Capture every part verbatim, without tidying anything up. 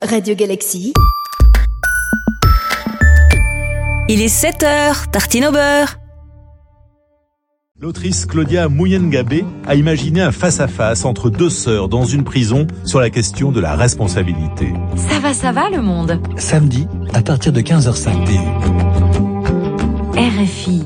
Radio Galaxy. Il est sept heures, tartine au beurre. L'autrice Claudia Muyengabé a imaginé un face-à-face entre deux sœurs dans une prison sur la question de la responsabilité. Ça va, ça va le monde. Samedi, à partir de quinze heures cinq T. R F I.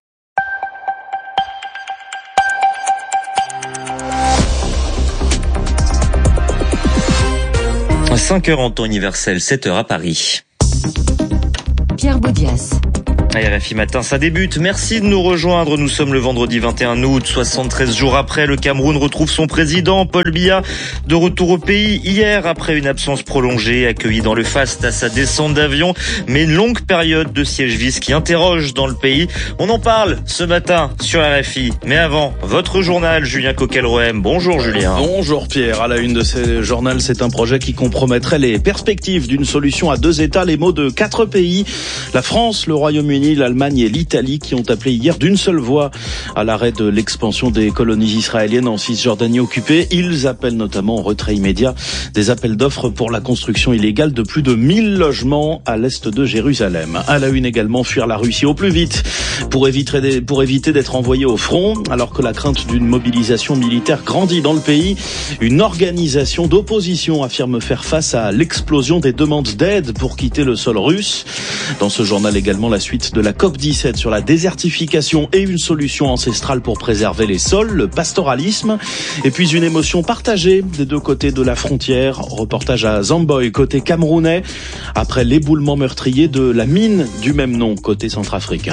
cinq heures en temps universel, sept heures à Paris. Pierre Baudias. R F I Matin, ça débute. Merci de nous rejoindre. Nous sommes le vendredi vingt et un août, soixante-treize jours après. Le Cameroun retrouve son président, Paul Biya, de retour au pays hier après une absence prolongée, accueilli dans le faste à sa descente d'avion, mais une longue période de siège-vis qui interroge dans le pays. On en parle ce matin sur R F I. Mais avant, votre journal, Julien Coquelroem. Bonjour Julien. Bonjour Pierre. À la une de ce journal, c'est un projet qui compromettrait les perspectives d'une solution à deux États. Les mots de quatre pays, la France, le Royaume-Uni, l'Allemagne et l'Italie, qui ont appelé hier d'une seule voix à l'arrêt de l'expansion des colonies israéliennes en Cisjordanie occupée. Ils appellent notamment au retrait immédiat des appels d'offres pour la construction illégale de plus de mille logements à l'est de Jérusalem. À la une également, fuir la Russie au plus vite pour éviter, pour éviter d'être envoyé au front, alors que la crainte d'une mobilisation militaire grandit dans le pays. Une organisation d'opposition affirme faire face à l'explosion des demandes d'aide pour quitter le sol russe. Dans ce journal également, la suite de la COP dix-sept sur la désertification et une solution ancestrale pour préserver les sols, le pastoralisme, et puis une émotion partagée des deux côtés de la frontière. Reportage à Zamboy, côté camerounais, après l'éboulement meurtrier de la mine du même nom, côté centrafricain.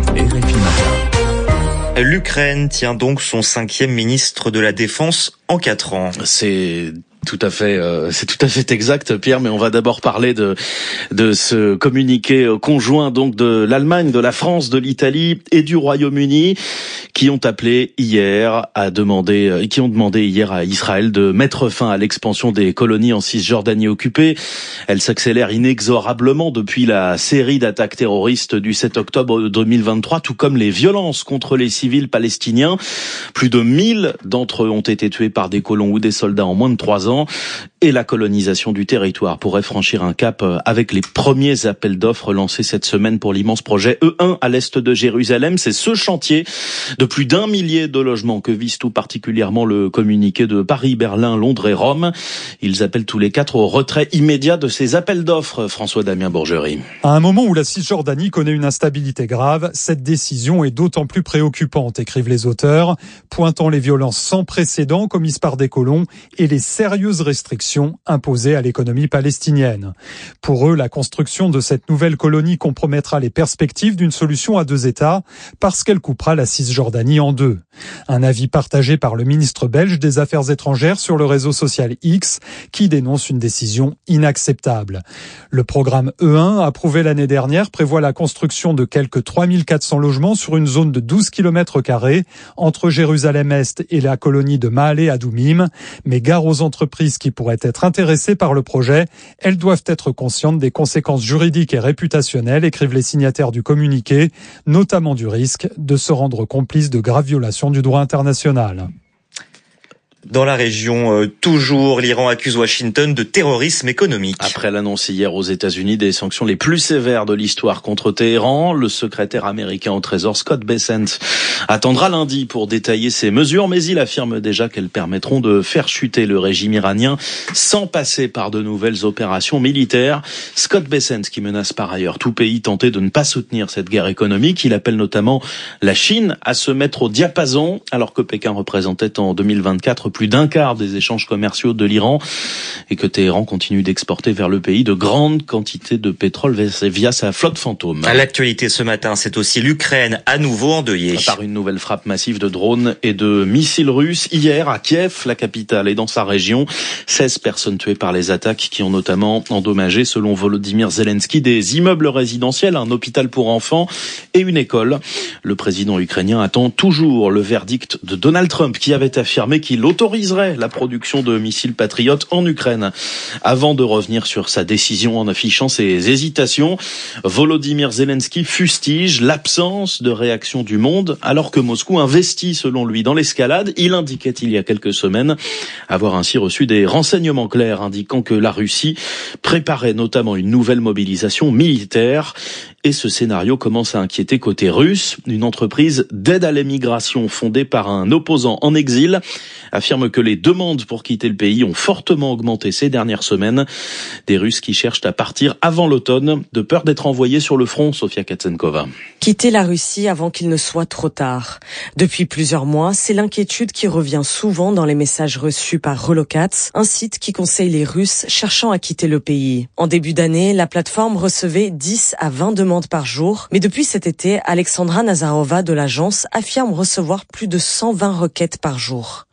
L'Ukraine tient donc son cinquième ministre de la Défense en quatre ans. C'est... Tout à fait, euh, c'est tout à fait exact, Pierre. Mais on va d'abord parler de de ce communiqué conjoint donc de l'Allemagne, de la France, de l'Italie et du Royaume-Uni, qui ont appelé hier à demander, qui ont demandé hier à Israël de mettre fin à l'expansion des colonies en Cisjordanie occupée. Elle s'accélère inexorablement depuis la série d'attaques terroristes du sept octobre deux mille vingt-trois, tout comme les violences contre les civils palestiniens. Plus de mille d'entre eux ont été tués par des colons ou des soldats en moins de trois ans. Et la colonisation du territoire pourrait franchir un cap avec les premiers appels d'offres lancés cette semaine pour l'immense projet E un à l'est de Jérusalem. C'est ce chantier de plus d'un millier de logements que vise tout particulièrement le communiqué de Paris, Berlin, Londres et Rome. Ils appellent tous les quatre au retrait immédiat de ces appels d'offres. François-Damien Bourgerie. À un moment où la Cisjordanie connaît une instabilité grave, cette décision est d'autant plus préoccupante, écrivent les auteurs, pointant les violences sans précédent commises par des colons et les sérieuses restrictions imposées à l'économie palestinienne. Pour eux, la construction de cette nouvelle colonie compromettra les perspectives d'une solution à deux États parce qu'elle coupera la Cisjordanie en deux. Un avis partagé par le ministre belge des Affaires étrangères sur le réseau social X qui dénonce une décision inacceptable. Le programme E un, approuvé l'année dernière, prévoit la construction de quelques trois mille quatre cents logements sur une zone de douze kilomètres carrés entre Jérusalem-Est et la colonie de Maale-Adoumim, mais gare aux entreprises qui pourraient être intéressées par le projet, elles doivent être conscientes des conséquences juridiques et réputationnelles, écrivent les signataires du communiqué, notamment du risque de se rendre complices de graves violations du droit international. Dans la région, euh, toujours, l'Iran accuse Washington de terrorisme économique. Après l'annonce hier aux États-Unis des sanctions les plus sévères de l'histoire contre Téhéran, le secrétaire américain au Trésor Scott Bessent attendra lundi pour détailler ces mesures, mais il affirme déjà qu'elles permettront de faire chuter le régime iranien sans passer par de nouvelles opérations militaires. Scott Bessent qui menace par ailleurs tout pays tenté de ne pas soutenir cette guerre économique. Il appelle notamment la Chine à se mettre au diapason, alors que Pékin représentait en deux mille vingt-quatre plus d'un quart des échanges commerciaux de l'Iran et que Téhéran continue d'exporter vers le pays de grandes quantités de pétrole via sa flotte fantôme. À l'actualité ce matin, c'est aussi l'Ukraine à nouveau endeuillée. Par une nouvelle frappe massive de drones et de missiles russes hier à Kiev, la capitale et dans sa région. seize personnes tuées par les attaques qui ont notamment endommagé, selon Volodymyr Zelensky, des immeubles résidentiels, un hôpital pour enfants et une école. Le président ukrainien attend toujours le verdict de Donald Trump qui avait affirmé qu'il autorisait autoriserait la production de missiles Patriot en Ukraine. Avant de revenir sur sa décision en affichant ses hésitations, Volodymyr Zelensky fustige l'absence de réaction du monde alors que Moscou investit selon lui dans l'escalade. Il indiquait il y a quelques semaines avoir ainsi reçu des renseignements clairs indiquant que la Russie préparait notamment une nouvelle mobilisation militaire. Et ce scénario commence à inquiéter côté russe. Une entreprise d'aide à l'émigration fondée par un opposant en exil affirme que les demandes pour quitter le pays ont fortement augmenté ces dernières semaines. Des Russes qui cherchent à partir avant l'automne, de peur d'être envoyés sur le front, Sofia Katsenkova. Quitter la Russie avant qu'il ne soit trop tard. Depuis plusieurs mois, c'est l'inquiétude qui revient souvent dans les messages reçus par Relocats, un site qui conseille les Russes cherchant à quitter le pays. En début d'année, la plateforme recevait dix à vingt demandes par jour, mais depuis cet été, Alexandra Nazarova de l'agence affirme recevoir plus de cent vingt requêtes par jour.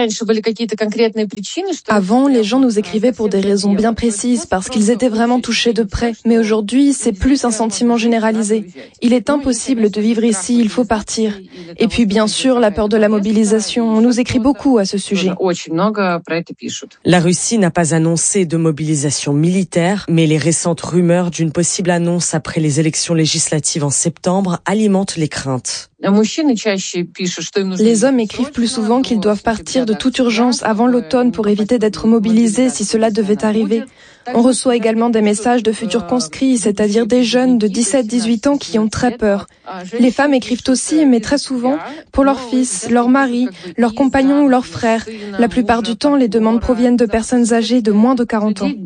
Avant, les gens nous écrivaient pour des raisons bien précises, parce qu'ils étaient vraiment touchés de près. Mais aujourd'hui, c'est plus un sentiment généralisé. Il est impossible de vivre ici, il faut partir. Et puis, bien sûr, la peur de la mobilisation. On nous écrit beaucoup à ce sujet. La Russie n'a pas annoncé de mobilisation militaire, mais les récentes rumeurs d'une possible annonce après les élections législatives en septembre alimentent les craintes. Les hommes écrivent plus souvent qu'ils doivent partir de toute urgence avant l'automne pour éviter d'être mobilisés si cela devait arriver. On reçoit également des messages de futurs conscrits, c'est-à-dire des jeunes de dix-sept à dix-huit ans qui ont très peur. Les femmes écrivent aussi, mais très souvent, pour leurs fils, leurs maris, leurs compagnons ou leurs frères. La plupart du temps, les demandes proviennent de personnes âgées de moins de quarante ans.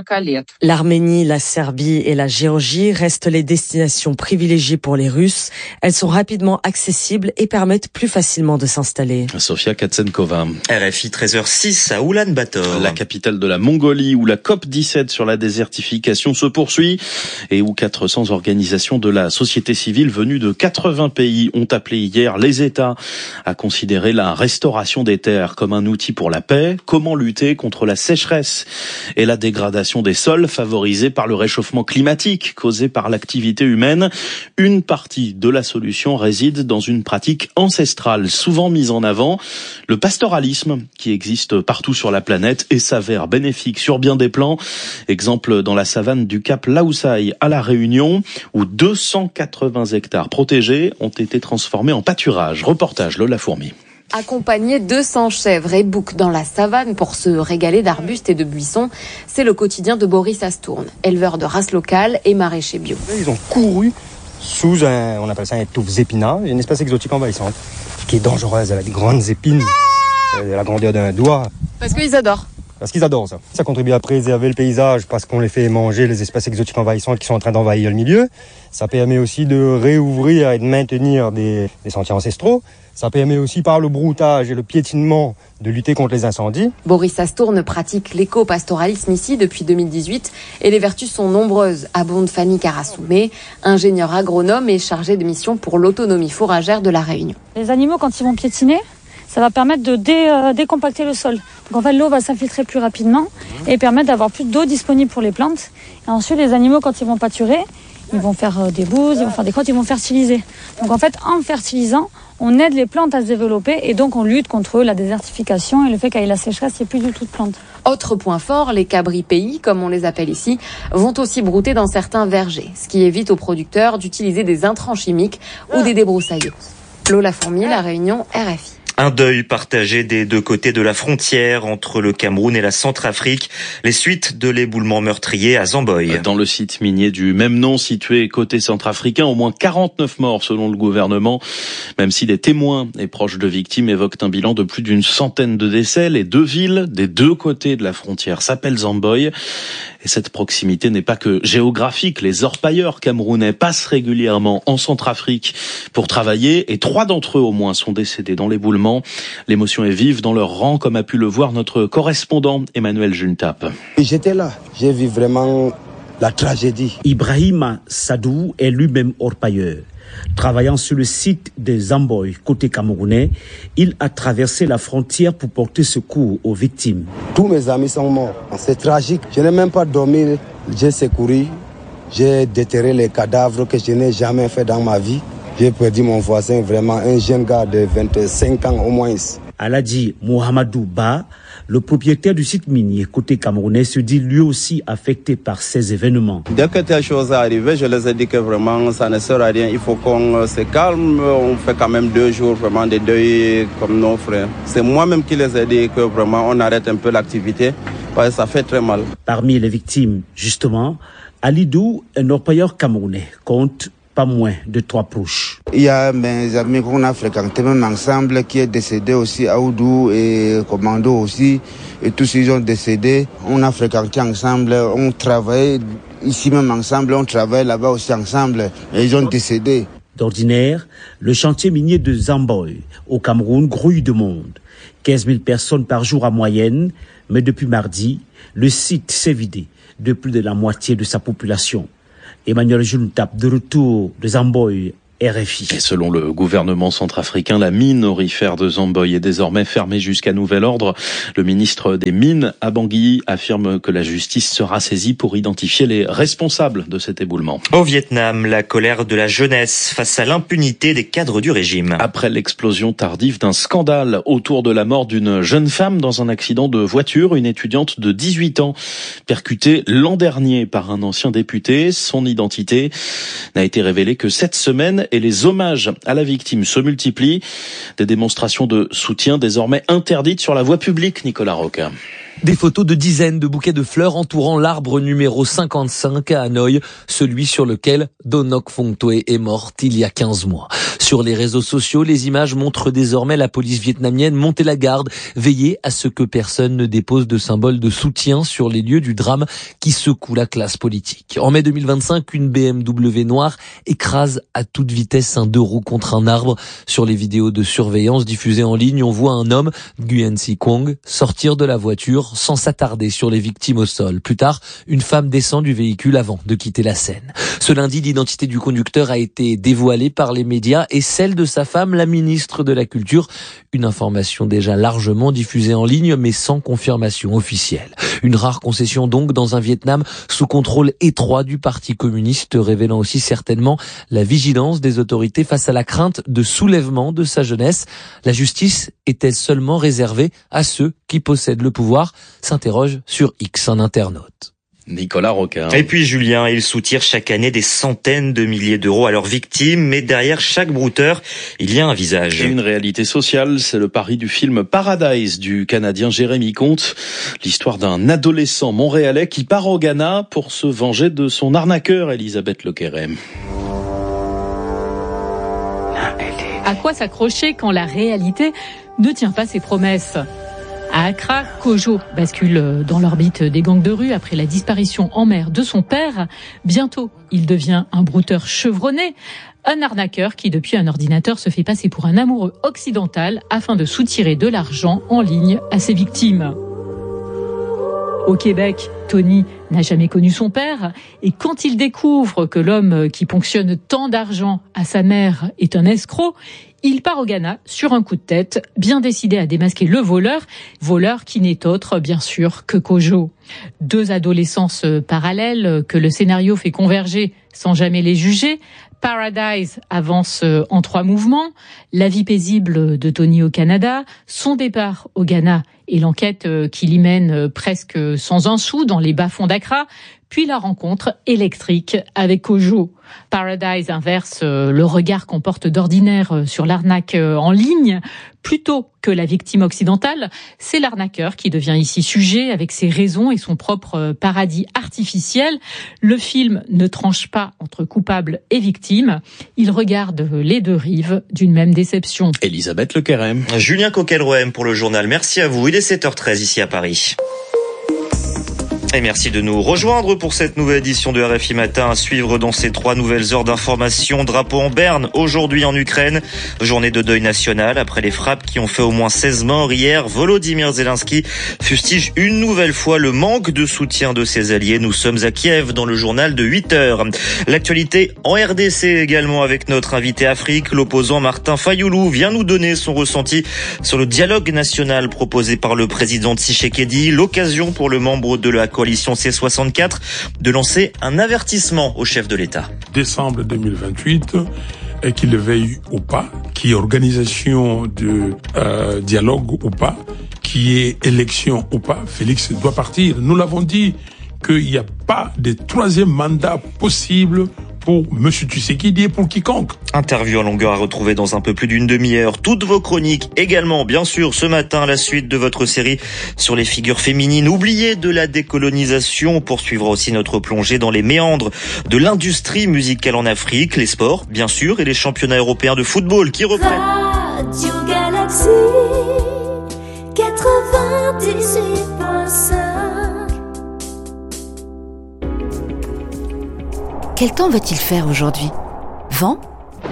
L'Arménie, la Serbie et la Géorgie restent les destinations privilégiées pour les Russes. Elles sont rapidement accessibles et permettent plus facilement de s'installer. Sofia Katsenkova. R F I treize heures six à Oulan-Bator. La capitale de la Mongolie où la COP dix-sept sur la désertification se poursuit et où quatre cents organisations de la société civile venues de quatre-vingts pays ont appelé hier les États à considérer la restauration des terres comme un outil pour la paix. Comment lutter contre la sécheresse et la dégradation des sols favorisée par le réchauffement climatique causé par l'activité humaine? Une partie de la solution réside dans une pratique ancestrale souvent mise en avant, le pastoralisme qui existe partout sur la planète et s'avère bénéfique sur bien des plans. Exemple dans la savane du Cap Laoussaï à La Réunion où deux cent quatre-vingts hectares protégés ont été transformés en pâturage. Reportage Lola Fourmi. Accompagner deux cents chèvres et boucs dans la savane pour se régaler d'arbustes et de buissons, c'est le quotidien de Boris Astourne, éleveur de race locale et maraîcher bio. Ils ont couru sous un, on appelle ça un touffe épinard, une espèce exotique envahissante, qui est dangereuse, elle a des grandes épines, de la grandeur d'un doigt. Parce qu'ils adorent. Parce qu'ils adorent ça. Ça contribue à préserver le paysage parce qu'on les fait manger les espèces exotiques envahissantes qui sont en train d'envahir le milieu. Ça permet aussi de réouvrir et de maintenir des, des sentiers ancestraux. Ça permet aussi par le broutage et le piétinement de lutter contre les incendies. Boris Astourne pratique l'éco-pastoralisme ici depuis deux mille dix-huit et les vertus sont nombreuses, abonde Fanny Karassoumé, ingénieure agronome et chargée de mission pour l'autonomie fourragère de La Réunion. Les animaux, quand ils vont piétiner, ça va permettre de dé, euh, décompacter le sol. Donc en fait, l'eau va s'infiltrer plus rapidement et permettre d'avoir plus d'eau disponible pour les plantes. Et ensuite, les animaux, quand ils vont pâturer, ils vont faire des bouses, ils vont faire des crottes, ils vont fertiliser. Donc en fait, en fertilisant, on aide les plantes à se développer et donc on lutte contre la désertification et le fait qu'avec la sécheresse, il n'y ait plus du tout de plantes. Autre point fort, les cabris pays, comme on les appelle ici, vont aussi brouter dans certains vergers, ce qui évite aux producteurs d'utiliser des intrants chimiques ou des débroussailleuses. Lola Fourmi, La Réunion, R F I. Un deuil partagé des deux côtés de la frontière entre le Cameroun et la Centrafrique. Les suites de l'éboulement meurtrier à Zamboy. Dans le site minier du même nom situé côté centrafricain, au moins quarante-neuf morts selon le gouvernement. Même si des témoins et proches de victimes évoquent un bilan de plus d'une centaine de décès, les deux villes des deux côtés de la frontière s'appellent Zamboy. Et cette proximité n'est pas que géographique. Les orpailleurs camerounais passent régulièrement en Centrafrique pour travailler et trois d'entre eux au moins sont décédés dans l'éboulement. L'émotion est vive dans leur rang, comme a pu le voir notre correspondant Emmanuel Juntap. J'étais là, j'ai vu vraiment la tragédie. Ibrahima Sadou est lui-même orpailleur. Travaillant sur le site de Zamboy, côté camerounais, il a traversé la frontière pour porter secours aux victimes. Tous mes amis sont morts. C'est tragique. Je n'ai même pas dormi. J'ai secouru. J'ai déterré les cadavres que je n'ai jamais fait dans ma vie. J'ai perdu mon voisin, vraiment un jeune gars de vingt-cinq ans au moins. Aladji Mohamedou Ba, le propriétaire du site minier côté camerounais, se dit lui aussi affecté par ces événements. Dès que telle chose est arrivée, je les ai dit que vraiment ça ne sert à rien. Il faut qu'on se calme. On fait quand même deux jours vraiment de deuil comme nos frères. C'est moi-même qui les ai dit que vraiment on arrête un peu l'activité parce que ça fait très mal. Parmi les victimes, justement, Alidou, un orpailleur camerounais, compte pas moins de trois proches. Il y a mes amis qu'on a fréquenté même ensemble qui est décédé aussi, Aoudou et Commando aussi, et tous ils ont décédé. On a fréquenté ensemble, on travaillait ici même ensemble, on travaille là-bas aussi ensemble, et ils ont décédé. D'ordinaire, le chantier minier de Zamboy au Cameroun grouille de monde. quinze mille personnes par jour en moyenne, mais depuis mardi, le site s'est vidé de plus de la moitié de sa population. Emmanuel Juntap, de retour de Zamboy, R F I. Et selon le gouvernement centrafricain, la mine aurifère de Zamboy est désormais fermée jusqu'à nouvel ordre. Le ministre des Mines à Bangui affirme que la justice sera saisie pour identifier les responsables de cet éboulement. Au Vietnam, la colère de la jeunesse face à l'impunité des cadres du régime. Après l'explosion tardive d'un scandale autour de la mort d'une jeune femme dans un accident de voiture, une étudiante de dix-huit ans percutée l'an dernier par un ancien député, son identité n'a été révélée que cette semaine et les hommages à la victime se multiplient. Des démonstrations de soutien désormais interdites sur la voie publique, Nicolas Roca. Des photos de dizaines de bouquets de fleurs entourant l'arbre numéro cinquante-cinq à Hanoï, celui sur lequel Donok Phong Thuê est morte il y a quinze mois. Sur les réseaux sociaux, les images montrent désormais la police vietnamienne monter la garde, veiller à ce que personne ne dépose de symboles de soutien sur les lieux du drame qui secoue la classe politique. En mai deux mille vingt-cinq, une B M W noire écrase à toute vitesse un deux roues contre un arbre. Sur les vidéos de surveillance diffusées en ligne, on voit un homme, Nguyen Si Quong, sortir de la voiture sans s'attarder sur les victimes au sol. Plus tard, une femme descend du véhicule avant de quitter la scène. Ce lundi, l'identité du conducteur a été dévoilée par les médias et celle de sa femme, la ministre de la Culture. Une information déjà largement diffusée en ligne, mais sans confirmation officielle. Une rare concession donc dans un Vietnam sous contrôle étroit du Parti communiste, révélant aussi certainement la vigilance des autorités face à la crainte de soulèvement de sa jeunesse. La justice est-elle seulement réservée à ceux qui possèdent le pouvoir ? S'interroge sur X un internaute. Nicolas Roca. Et puis Julien, ils soutirent chaque année des centaines de milliers d'euros à leurs victimes, mais derrière chaque brouteur, il y a un visage. Et une réalité sociale, c'est le pari du film Paradise du Canadien Jérémy Comte. L'histoire d'un adolescent montréalais qui part au Ghana pour se venger de son arnaqueur, Elisabeth Lequerem. À quoi s'accrocher quand la réalité ne tient pas ses promesses ? À Accra, Kojo bascule dans l'orbite des gangs de rue après la disparition en mer de son père. Bientôt, il devient un brouteur chevronné, un arnaqueur qui, depuis un ordinateur, se fait passer pour un amoureux occidental afin de soutirer de l'argent en ligne à ses victimes. Au Québec, Tony n'a jamais connu son père et quand il découvre que l'homme qui ponctionne tant d'argent à sa mère est un escroc, il part au Ghana sur un coup de tête, bien décidé à démasquer le voleur, voleur qui n'est autre, bien sûr, que Kojo. Deux adolescences parallèles que le scénario fait converger sans jamais les juger. Paradise avance en trois mouvements, la vie paisible de Tony au Canada, son départ au Ghana et l'enquête qui l'y mène presque sans un sou dans les bas-fonds d'Accra, puis la rencontre électrique avec Kojo. Paradise inverse le regard qu'on porte d'ordinaire sur l'arnaque en ligne. Plutôt que la victime occidentale, c'est l'arnaqueur qui devient ici sujet avec ses raisons et son propre paradis artificiel. Le film ne tranche pas entre coupable et victime. Il regarde les deux rives d'une même déception. Elisabeth Lequerem. Julien Coquelroem pour le journal. Merci à vous. Il est sept heures treize ici à Paris. Et merci de nous rejoindre pour cette nouvelle édition de R F I Matin à suivre dans ces trois nouvelles heures d'information. Drapeau en berne aujourd'hui en Ukraine. Journée de deuil national après les frappes qui ont fait au moins seize morts hier. Volodymyr Zelensky fustige une nouvelle fois le manque de soutien de ses alliés. Nous sommes à Kiev dans le journal de huit heures. L'actualité en R D C également avec notre invité Afrique. L'opposant Martin Fayoulou vient nous donner son ressenti sur le dialogue national proposé par le président Tshisekedi. L'occasion pour le membre de la coalition C soixante-quatre de lancer un avertissement au chef de l'État. Décembre deux mille vingt-huit, et qu'il le veuille ou pas, qu'il y ait organisation de euh, dialogue ou pas, qu'il y ait élection ou pas, Félix doit partir. Nous l'avons dit qu'il n'y a pas de troisième mandat possible pour M. Tshisekedi et pour quiconque. Interview en longueur à retrouver dans un peu plus d'une demi-heure. Toutes vos chroniques également, bien sûr, ce matin, la suite de votre série sur les figures féminines oubliées de la décolonisation. On poursuivra aussi notre plongée dans les méandres de l'industrie musicale en Afrique, les sports, bien sûr, et les championnats européens de football qui reprennent. Radio Galaxy quatre-vingt-dix-huit point cinq. Quel temps va-t-il faire aujourd'hui ? Vent ? Pluie ?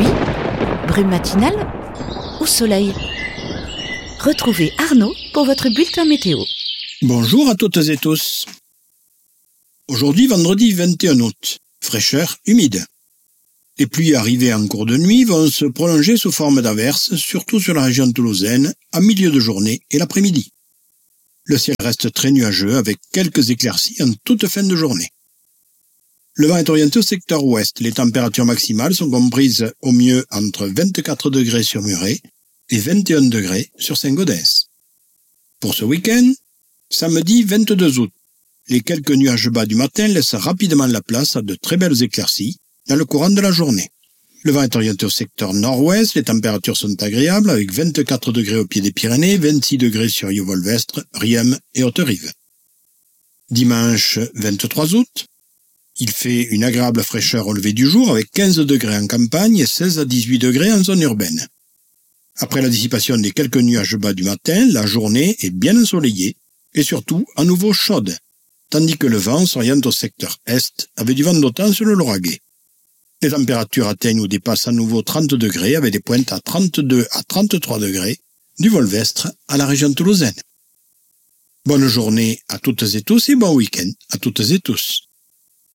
Brume matinale ? Ou soleil ? Retrouvez Arnaud pour votre bulletin météo. Bonjour à toutes et tous. Aujourd'hui, vendredi vingt et un août, fraîcheur humide. Les pluies arrivées en cours de nuit vont se prolonger sous forme d'averses, surtout sur la région toulousaine, en milieu de journée et l'après-midi. Le ciel reste très nuageux avec quelques éclaircies en toute fin de journée. Le vent est orienté au secteur ouest. Les températures maximales sont comprises au mieux entre vingt-quatre degrés sur Muret et vingt et un degrés sur Saint-Gaudens. Pour ce week-end, samedi vingt-deux août, les quelques nuages bas du matin laissent rapidement la place à de très belles éclaircies dans le courant de la journée. Le vent est orienté au secteur nord-ouest. Les températures sont agréables avec vingt-quatre degrés au pied des Pyrénées, vestis degrés sur Yovolvestre, Riem et Haute-Rive. Dimanche vingt-trois août, il fait une agréable fraîcheur au lever du jour avec quinze degrés en campagne et seize à dix-huit degrés en zone urbaine. Après la dissipation des quelques nuages bas du matin, la journée est bien ensoleillée et surtout à nouveau chaude, tandis que le vent s'oriente au secteur est avec du vent d'automne sur le Lauragais. Les températures atteignent ou dépassent à nouveau trente degrés avec des pointes à trente-deux à trente-trois degrés du Volvestre à la région toulousaine. Bonne journée à toutes et tous et bon week-end à toutes et tous.